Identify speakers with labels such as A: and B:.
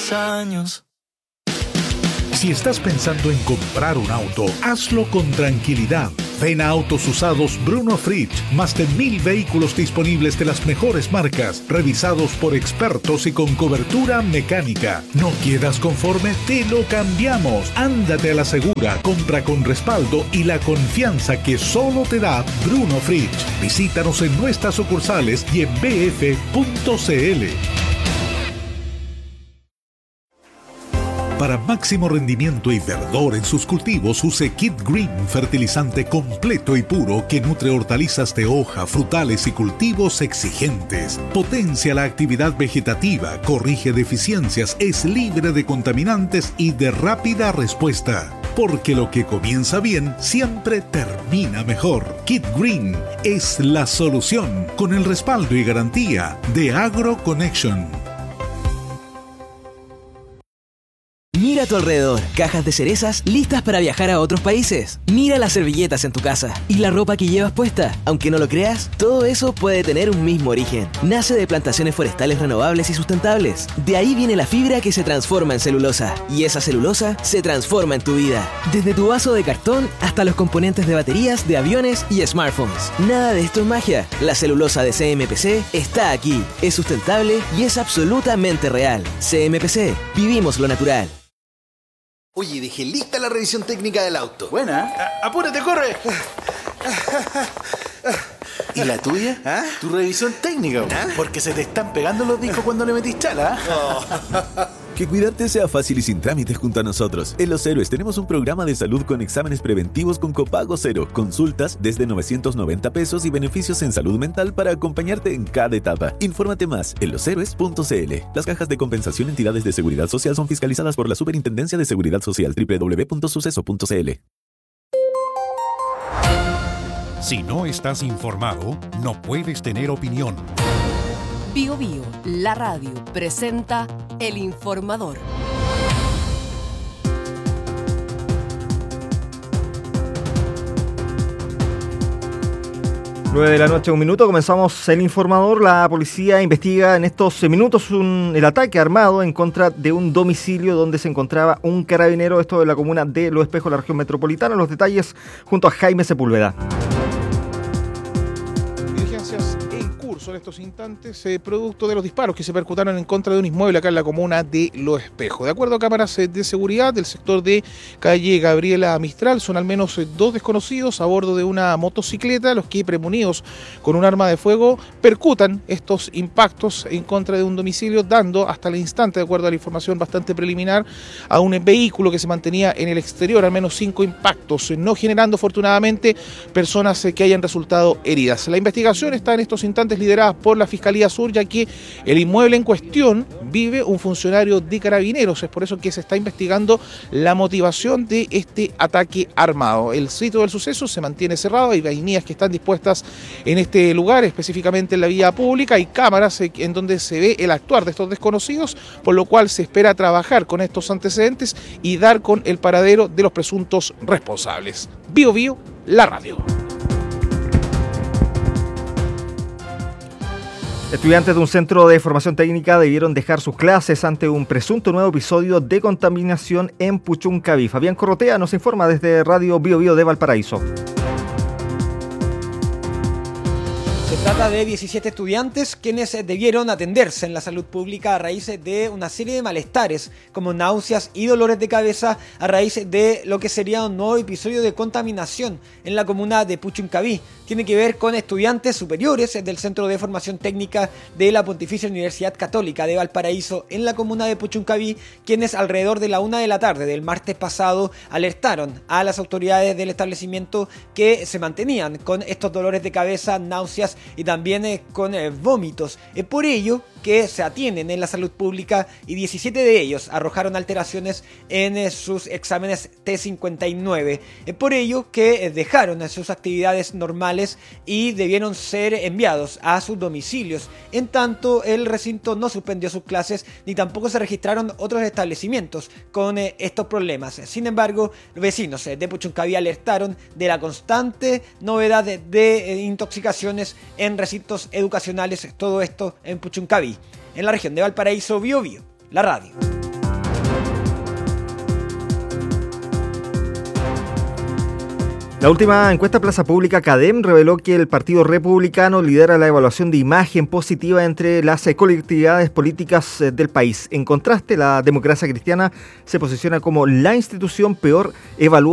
A: 10 años.
B: Si estás pensando en comprar un auto, hazlo con tranquilidad. Ven a Autos Usados Bruno Fritsch. Más de 1000 vehículos disponibles de las mejores marcas, revisados por expertos y con cobertura mecánica. ¿No quedas conforme? Te lo cambiamos. Ándate a la segura, compra con respaldo y la confianza que solo te da Bruno Fritsch. Visítanos en nuestras sucursales y en bf.cl. Para máximo rendimiento y verdor en sus cultivos, use Kid Green, fertilizante completo y puro que nutre hortalizas de hoja, frutales y cultivos exigentes. Potencia la actividad vegetativa, corrige deficiencias, es libre de contaminantes y de rápida respuesta. Porque lo que comienza bien siempre termina mejor. Kid Green es la solución, con el respaldo y garantía de AgroConnection.
C: Mira a tu alrededor, cajas de cerezas listas para viajar a otros países. Mira las servilletas en tu casa y la ropa que llevas puesta. Aunque no lo creas, todo eso puede tener un mismo origen. Nace de plantaciones forestales renovables y sustentables. De ahí viene la fibra que se transforma en celulosa. Y esa celulosa se transforma en tu vida. Desde tu vaso de cartón hasta los componentes de baterías, de aviones y smartphones. Nada de esto es magia. La celulosa de CMPC está aquí. Es sustentable y es absolutamente real. CMPC. Vivimos lo natural.
D: Oye, dejé lista la revisión técnica del auto.
E: Buena.
D: ¡Apúrate, corre!
E: ¿Y la tuya?
D: ¿Ah?
E: Tu revisión técnica,
D: ¿Ah?
E: Porque se te están pegando los discos cuando le metís chala.
F: Que cuidarte sea fácil y sin trámites junto a nosotros. En Los Héroes tenemos un programa de salud con exámenes preventivos con copago cero, consultas desde 990 pesos y beneficios en salud mental para acompañarte en cada etapa. Infórmate más en loshéroes.cl. Las cajas de compensación entidades de seguridad social son fiscalizadas por la Superintendencia de Seguridad Social. www.suceso.cl.
G: Si no estás informado, no puedes tener opinión.
H: Bio Bio, la radio, presenta El Informador.
I: Nueve de la noche, 1 minuto, comenzamos El Informador. La policía investiga en estos minutos el ataque armado en contra de un domicilio donde se encontraba un carabinero, esto de la comuna de Los Espejos, la región metropolitana. Los detalles junto a Jaime Sepúlveda.
J: En estos instantes, producto de los disparos que se percutaron en contra de un inmueble acá en la comuna de Los Espejos. De acuerdo a cámaras de seguridad del sector de calle Gabriela Mistral, son al menos 2 desconocidos a bordo de una motocicleta, los que, premonidos con un arma de fuego, percutan estos impactos en contra de un domicilio, dando hasta el instante, de acuerdo a la información bastante preliminar, a un vehículo que se mantenía en el exterior, al menos 5 impactos, no generando afortunadamente personas que hayan resultado heridas. La investigación está en estos instantes liderada por la Fiscalía Sur, ya que el inmueble en cuestión vive un funcionario de Carabineros. Es por eso que se está investigando la motivación de este ataque armado. El sitio del suceso se mantiene cerrado, hay avenidas que están dispuestas en este lugar, específicamente en la vía pública, hay cámaras en donde se ve el actuar de estos desconocidos, por lo cual se espera trabajar con estos antecedentes y dar con el paradero de los presuntos responsables. Bio Bio, la radio.
I: Estudiantes de un centro de formación técnica debieron dejar sus clases ante un presunto nuevo episodio de contaminación en Puchuncaví. Fabián Corrotea nos informa desde Radio Bio Bio de Valparaíso.
K: Se trata de 17 estudiantes quienes debieron atenderse en la salud pública a raíz de una serie de malestares como náuseas y dolores de cabeza a raíz de lo que sería un nuevo episodio de contaminación en la comuna de Puchuncaví. Tiene que ver con estudiantes superiores del Centro de Formación Técnica de la Pontificia Universidad Católica de Valparaíso en la comuna de Puchuncaví, quienes alrededor de la 1 de la tarde del martes pasado alertaron a las autoridades del establecimiento que se mantenían con estos dolores de cabeza, náuseas y también con vómitos. Es por ello que se atienden en la salud pública y 17 de ellos arrojaron alteraciones en sus exámenes T59. Es por ello que dejaron sus actividades normales y debieron ser enviados a sus domicilios. En tanto, el recinto no suspendió sus clases ni tampoco se registraron otros establecimientos con estos problemas. Sin embargo, los vecinos de Puchuncaví alertaron de la constante novedad de intoxicaciones en recintos educacionales, todo esto en Puchuncaví. En la región de Valparaíso, Bio Bio, la radio.
I: La última encuesta Plaza Pública CADEM reveló que el Partido Republicano lidera la evaluación de imagen positiva entre las colectividades políticas del país. En contraste, la Democracia Cristiana se posiciona como la institución peor evaluada